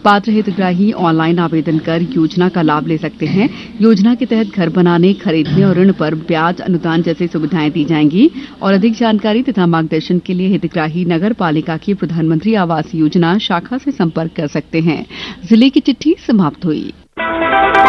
पात्र हितग्राही ऑनलाइन आवेदन कर योजना का लाभ ले सकते हैं। योजना के तहत घर बनाने, खरीदने और ऋण पर ब्याज अनुदान जैसी सुविधाएं दी जाएंगी। और अधिक जानकारी तथा मार्गदर्शन के लिए हितग्राही नगर पालिका की प्रधानमंत्री आवास योजना शाखा से संपर्क कर सकते हैं। जिले की चिट्ठी समाप्त हुई।